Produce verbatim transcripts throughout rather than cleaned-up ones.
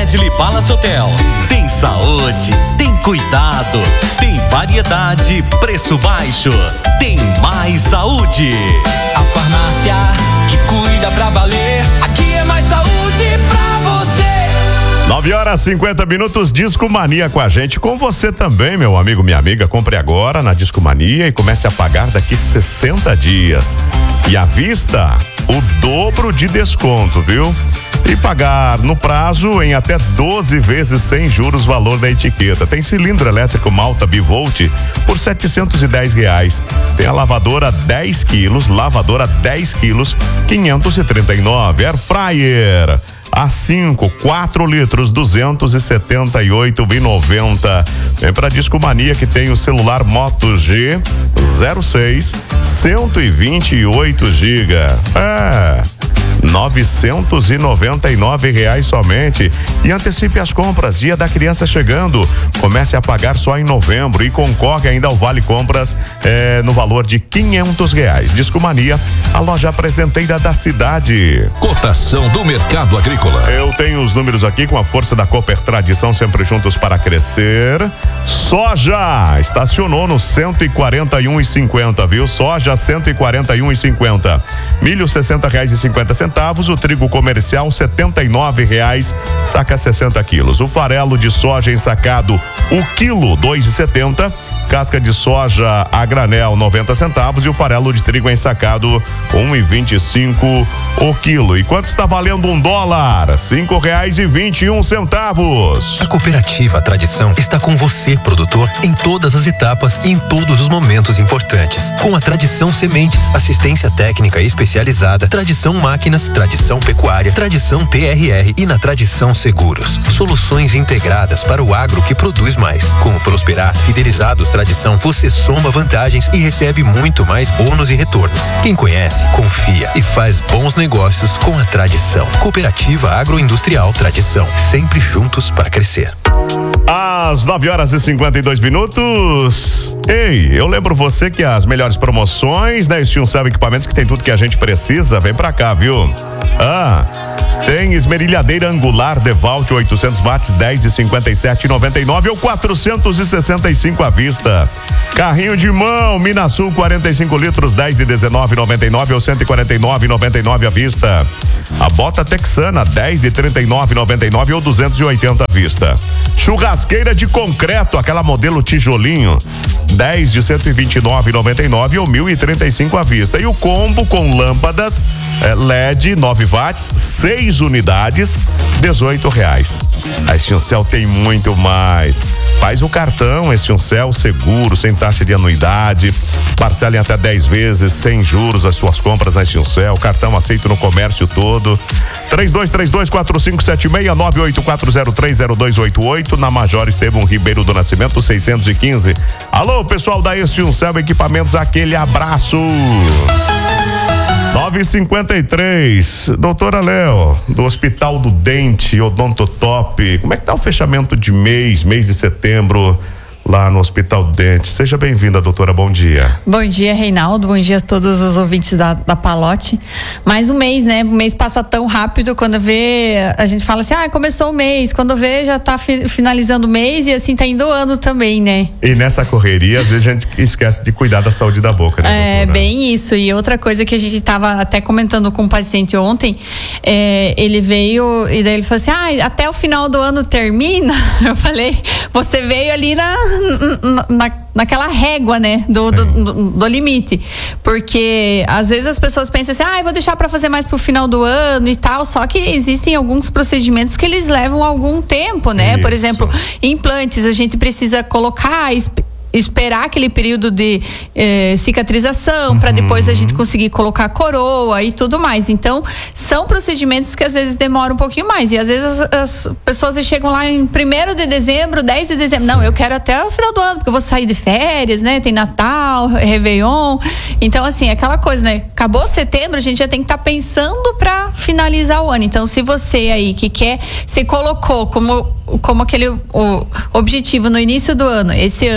Medley Palace Hotel. Tem saúde, tem cuidado, tem variedade, preço baixo, tem mais saúde. A farmácia que cuida pra valer, aqui é mais saúde pra você. nove horas e cinquenta minutos, Disco Mania com a gente, com você também, meu amigo, minha amiga. Compre agora na Disco Mania e comece a pagar daqui sessenta dias. E à vista, o dobro de desconto, viu? E pagar no prazo em até doze vezes sem juros, valor da etiqueta. Tem cilindro elétrico Malta Bivolt por setecentos e dez reais. Tem a lavadora dez quilos, lavadora dez quilos, quinhentos e trinta e nove. Air Fryer A cinco, quatro litros, duzentos e setenta e oito reais e noventa centavos. Vem pra Disco Mania que tem o celular Moto G zero seis, cento e vinte e oito gigas. É. novecentos e noventa e nove reais somente. E antecipe as compras, Dia da Criança chegando. Comece a pagar só em novembro e concorre ainda ao Vale Compras eh, no valor de quinhentos reais. Disco Mania, a loja presenteira da cidade. Cotação do mercado agrícola. Eu tenho os números aqui com a força da Cooper Tradição, sempre juntos para crescer. Soja estacionou no cento e quarenta e um e cinquenta, viu? Soja cento e quarenta e um e cinquenta. Milho sessenta reais e cinquenta centavos. O trigo comercial setenta e nove reais, saca sessenta quilos. O farelo de soja ensacado, o quilo dois e setenta. Casca de soja a granel noventa centavos e o farelo de trigo ensacado um e vinte e cinco o quilo. E quanto está valendo um dólar? Cinco reais e vinte e um centavos. A Cooperativa Tradição está com você, produtor, em todas as etapas e em todos os momentos importantes. Com a Tradição Sementes, assistência técnica especializada, Tradição Máquinas, Tradição Pecuária, Tradição T R R e na Tradição Seguros. Soluções integradas para o agro que produz mais. Com o Prosperar Fidelizados Tradição, você soma vantagens e recebe muito mais bônus e retornos. Quem conhece, confia e faz bons negócios com a Tradição. Cooperativa Agroindustrial Tradição, sempre juntos para crescer. Às nove horas e cinquenta e dois minutos. Ei, eu lembro você que as melhores promoções da Estiuncel Equipamentos, que tem tudo que a gente precisa, vem pra cá, viu? Ah, tem esmerilhadeira angular Devalt oitocentos watts, dez de cinquenta e sete reais e noventa e nove centavos ou quatrocentos e sessenta e cinco à vista. Carrinho de mão Minasul quarenta e cinco litros, dez de dezenove reais e noventa e nove centavos ou cento e quarenta e nove reais e noventa e nove centavos à vista. A bota texana dez de trinta e nove reais e noventa e nove centavos ou duzentos e oitenta à vista. Churrasqueira de concreto, aquela modelo tijolinho, dez de cento e vinte e nove reais e noventa e nove centavos ou mil e trinta e cinco à vista. E o combo com lâmpadas é, L E D nove watts, seis unidades, dezoito reais. A Estiuncel tem muito mais. Faz o cartão Estiuncel seguro, sem taxa de anuidade, parcela em até dez vezes, sem juros as suas compras na Estiuncel. Cartão aceito no comércio todo. três dois três dois, quatro cinco sete seis, nove oito quatro zero três zero dois oito oito, na Major Estevão Ribeiro do Nascimento seiscentos e quinze. Alô, pessoal da Estiuncel Equipamentos, aquele abraço. nove e cinquenta e três. Doutora Léo, do Hospital do Dente, Odontotop, como é que tá o fechamento de mês, mês de setembro, lá no Hospital do Dente? Seja bem-vinda, doutora, bom dia. Bom dia, Reinaldo, bom dia a todos os ouvintes da, da Palote. Mais um mês, né? O mês passa tão rápido, quando vê, a gente fala assim, ah, começou o mês, quando vê, já tá fi, finalizando o mês e assim tá indo o ano também, né? E nessa correria, às vezes a gente esquece de cuidar da saúde da boca, né, É, doutora? Bem isso. E outra coisa que a gente tava até comentando com o paciente ontem, é, ele veio e daí ele falou assim, ah, até o final do ano termina? Eu falei, você veio ali na Na, naquela régua, né, do, do, do, do limite, porque às vezes as pessoas pensam assim, ah, eu vou deixar para fazer mais pro final do ano e tal, só que existem alguns procedimentos que eles levam algum tempo, né? Isso. Por exemplo, implantes, a gente precisa colocar, esperar aquele período de eh, cicatrização, uhum, para depois a gente conseguir colocar coroa e tudo mais. Então, são procedimentos que às vezes demoram um pouquinho mais. E às vezes as, as pessoas chegam lá em primeiro de dezembro, dez de dezembro. Sim. Não, eu quero até o final do ano, porque eu vou sair de férias, né? Tem Natal, Réveillon. Então, assim, aquela coisa, né? Acabou setembro, a gente já tem que estar tá pensando para finalizar o ano. Então, se você aí que quer, se colocou como, como aquele o objetivo no início do ano, esse ano eu vou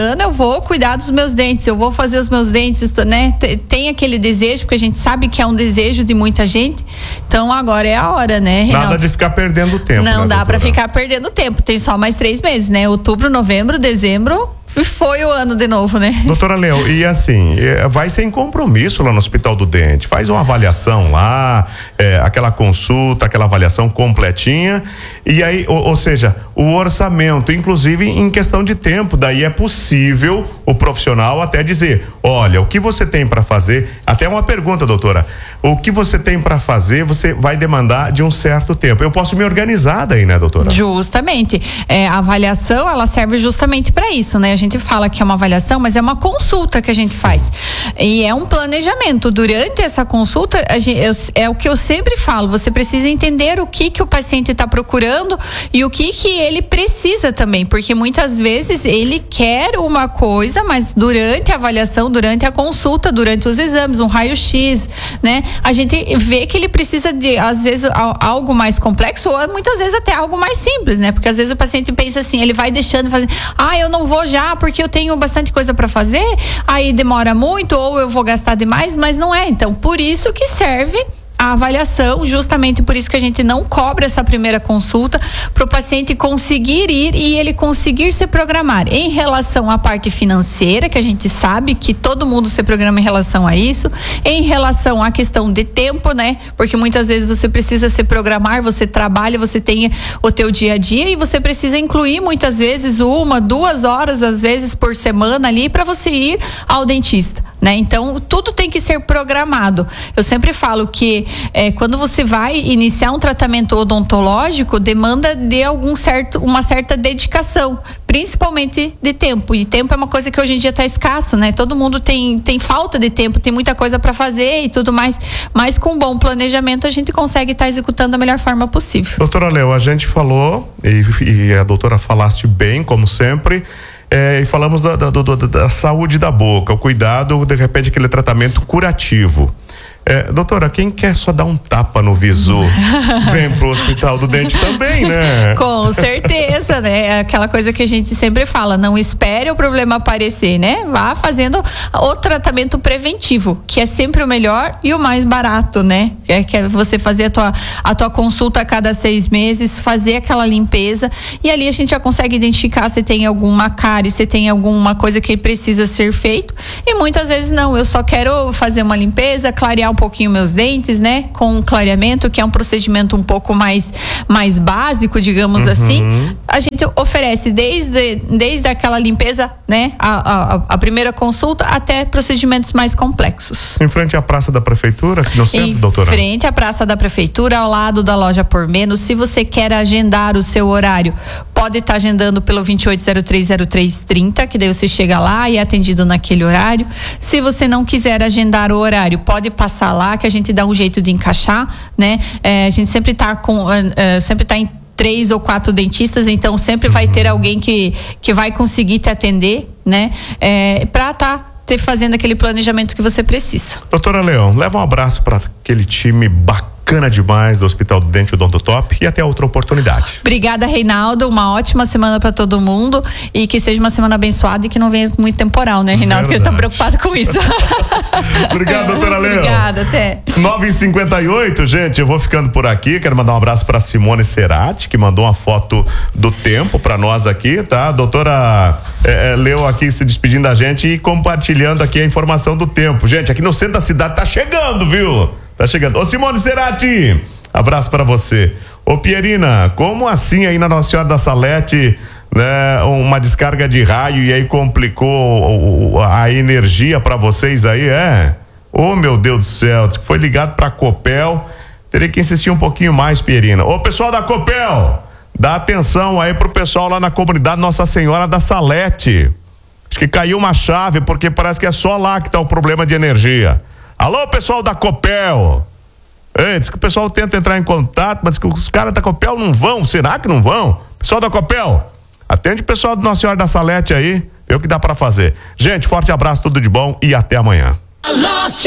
vou cuidar dos meus dentes, eu vou fazer os meus dentes, né? Tem aquele desejo, porque a gente sabe que é um desejo de muita gente. Então agora é a hora, né, Reinaldo? Nada de ficar perdendo tempo. Não né, dá para doutora? ficar perdendo tempo. Tem só mais três meses, né? Outubro, novembro, dezembro. Foi o ano de novo, né? Doutora Leo, e assim, vai sem compromisso lá no Hospital do Dente, faz uma avaliação lá, é, aquela consulta, aquela avaliação completinha, e aí, ou, ou seja, o orçamento, inclusive em questão de tempo, daí é possível o profissional até dizer, olha, o que você tem para fazer, até uma pergunta, doutora, o que você tem para fazer, você vai demandar de um certo tempo. Eu posso me organizar daí, né, doutora? Justamente. É, a avaliação, ela serve justamente para isso, né? A gente fala que é uma avaliação, mas é uma consulta que a gente Sim. faz. E é um planejamento. Durante essa consulta, a gente, eu, é o que eu sempre falo, você precisa entender o que que o paciente está procurando e o que que ele precisa também, porque muitas vezes ele quer uma coisa, mas durante a avaliação, durante a consulta, durante os exames, um raio-x, né? A gente vê que ele precisa de, às vezes, algo mais complexo ou muitas vezes até algo mais simples, né? Porque às vezes o paciente pensa assim, ele vai deixando, fazendo, ah, eu não vou já porque eu tenho bastante coisa para fazer, aí demora muito ou eu vou gastar demais, mas não é. Então, por isso que serve a avaliação, justamente por isso que a gente não cobra essa primeira consulta, para o paciente conseguir ir e ele conseguir se programar. Em relação à parte financeira, que a gente sabe que todo mundo se programa em relação a isso, em relação à questão de tempo, né? Porque muitas vezes você precisa se programar, você trabalha, você tem o teu dia a dia e você precisa incluir muitas vezes uma, duas horas, às vezes por semana ali para você ir ao dentista, né? Então, tudo tem que ser programado. Eu sempre falo que É, quando você vai iniciar um tratamento odontológico, demanda de algum certo, uma certa dedicação, principalmente de tempo. E tempo é uma coisa que hoje em dia está escassa, né? Todo mundo tem, tem falta de tempo, tem muita coisa para fazer e tudo mais. Mas com um bom planejamento a gente consegue estar tá executando da melhor forma possível. Doutora Leo, a gente falou, e, e a doutora falaste bem, como sempre. É, e falamos da, da, da, da saúde da boca, o cuidado, de repente, aquele tratamento curativo. É, doutora, quem quer só dar um tapa no visu, vem pro Hospital do Dente também, né? Com certeza, né? É aquela coisa que a gente sempre fala, não espere o problema aparecer, né? Vá fazendo o tratamento preventivo, que é sempre o melhor e o mais barato, né? É que é você fazer a tua, a tua consulta a cada seis meses, fazer aquela limpeza e ali a gente já consegue identificar se tem alguma cárie, se tem alguma coisa que precisa ser feito e muitas vezes não, eu só quero fazer uma limpeza, clarear um pouquinho meus dentes, né? Com um clareamento, que é um procedimento um pouco mais, mais básico, digamos uhum. assim. A gente oferece desde, desde aquela limpeza, né? A, a, a primeira consulta até procedimentos mais complexos. Em frente à Praça da Prefeitura, aqui no centro, em doutora? Em frente à Praça da Prefeitura, ao lado da loja Por Menos. Se você quer agendar o seu horário, pode estar agendando pelo vinte e oito zero três zero três trinta, que daí você chega lá e é atendido naquele horário. Se você não quiser agendar o horário, pode passar lá que a gente dá um jeito de encaixar, né? É, a gente sempre tá com, uh, sempre tá em três ou quatro dentistas, então sempre vai ter alguém que, que vai conseguir te atender, né? É, pra tá te fazendo aquele planejamento que você precisa. Doutora Leão, leva um abraço para aquele time bacana demais do Hospital do Dente Odontotop e até outra oportunidade. Obrigada, Reinaldo, uma ótima semana para todo mundo e que seja uma semana abençoada e que não venha muito temporal, né, Reinaldo? Verdade. Que eu estou preocupado com isso. Obrigado, doutora Leão. Obrigada, até. nove e cinquenta e oito, gente, eu vou ficando por aqui, quero mandar um abraço para Simone Cerati, que mandou uma foto do tempo para nós aqui, tá? A doutora é, é, Leo aqui se despedindo da gente e compartilhando aqui a informação do tempo. Gente, aqui no centro da cidade tá chegando, viu? Tá chegando. Ô Simone Cerati, abraço para você. Ô Pierina, como assim aí na Nossa Senhora da Salete, né, uma descarga de raio e aí complicou a energia para vocês aí, é? Ô meu Deus do céu, foi ligado pra Copel, teria que insistir um pouquinho mais, Pierina. Ô pessoal da Copel, dá atenção aí pro pessoal lá na comunidade Nossa Senhora da Salete. Acho que caiu uma chave, porque parece que é só lá que tá o problema de energia. Alô, pessoal da Copel. Ei, diz que o pessoal tenta entrar em contato, mas que os caras da Copel não vão. Será que não vão? Pessoal da Copel, atende o pessoal do Nossa Senhora da Salete aí, vê o que dá pra fazer. Gente, forte abraço, tudo de bom e até amanhã.